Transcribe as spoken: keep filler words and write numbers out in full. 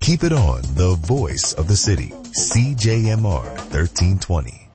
Keep it on, the voice of the city, C J M R thirteen twenty.